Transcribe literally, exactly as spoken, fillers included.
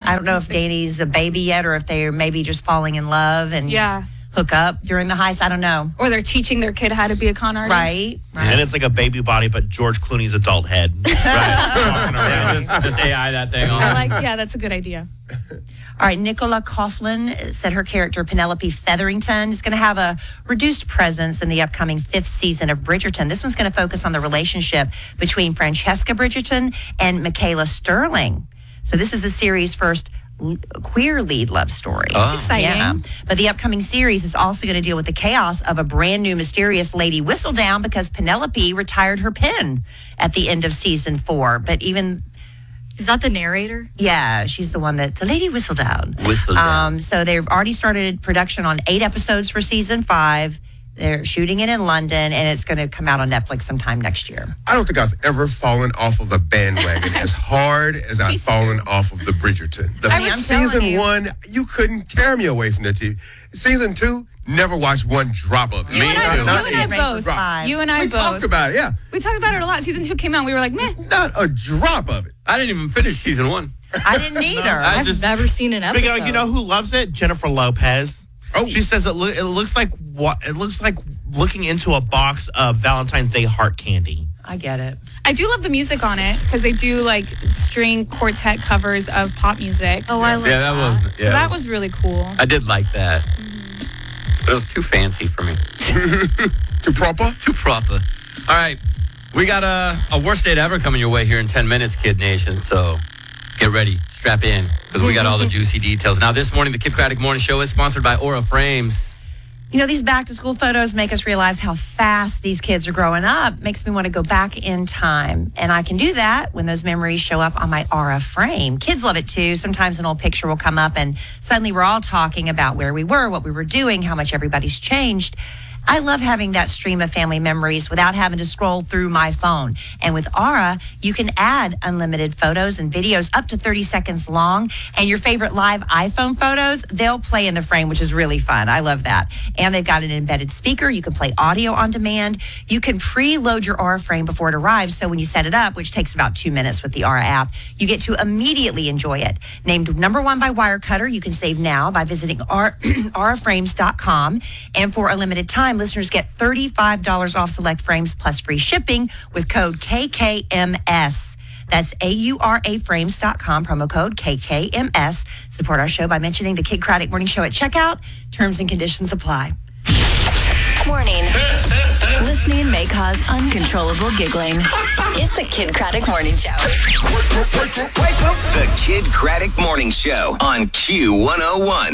I don't know if Danny's a baby yet or if they're maybe just falling in love and yeah. hook up during the heist. I don't know. Or they're teaching their kid how to be a con artist. Right. right. And it's like a baby body, but George Clooney's adult head. Right. Yeah, just, just A I that thing on. I like, yeah, that's a good idea. All right, Nicola Coughlan said her character, Penelope Featherington, is going to have a reduced presence in the upcoming fifth season of Bridgerton. This one's going to focus on the relationship between Francesca Bridgerton and Michaela Sterling. So this is the series' first queer lead love story. Oh. It's exciting. Yeah. But the upcoming series is also going to deal with the chaos of a brand new mysterious Lady Whistledown because Penelope retired her pen at the end of season four. But even... Is that the narrator? Yeah, she's the one that, the Lady Whistledown. Whistledown. Um, so they've already started production on eight episodes for season five. They're shooting it in London, and it's going to come out on Netflix sometime next year. I don't think I've ever fallen off of a bandwagon as hard as I've fallen off of the Bridgerton. The I mean, I'm season telling you. one, you couldn't tear me away from the T V. Season two, never watched one drop of it. You and I, you Not and I a both. drop. You and I We both. talked about it, yeah. We talked about it a lot. Season two came out. We were like, meh. Not a drop of it. I didn't even finish season one. I didn't either. I I've just- never seen an episode. Big, you know who loves it? Jennifer Lopez. Oh. She says it, lo- it looks like what it looks like looking into a box of Valentine's Day heart candy. I get it. I do love the music on it because they do like string quartet covers of pop music. Oh, I love Yeah, that was. Yeah, so that was really cool. I did like that. But it was too fancy for me. Too proper? Too proper. All right. We got a, a worst date ever coming your way here in ten minutes, Kid Nation. So get ready. Strap in because we got all the juicy details. Now, this morning, the Kid Craddock Morning Show is sponsored by Aura Frames. You know, these back-to-school photos make us realize how fast these kids are growing up. Makes me want to go back in time. And I can do that when those memories show up on my Aura frame. Kids love it, too. Sometimes an old picture will come up, and suddenly we're all talking about where we were, what we were doing, how much everybody's changed. I love having that stream of family memories without having to scroll through my phone. And with Aura, you can add unlimited photos and videos up to thirty seconds long. And your favorite live iPhone photos, they'll play in the frame, which is really fun. I love that. And they've got an embedded speaker. You can play audio on demand. You can preload your Aura frame before it arrives. So when you set it up, which takes about two minutes with the Aura app, you get to immediately enjoy it. Named number one by Wirecutter, you can save now by visiting aura frames dot com. And for a limited time, listeners get thirty-five dollars off select frames plus free shipping with code K K M S. That's A U R A frames dot com, promo code K K M S. Support our show by mentioning the Kid Craddock Morning Show at checkout. Terms and conditions apply. Warning. Listening may cause uncontrollable giggling. It's the Kid Craddock Morning Show. The Kid Craddock Morning Show on Q one oh one.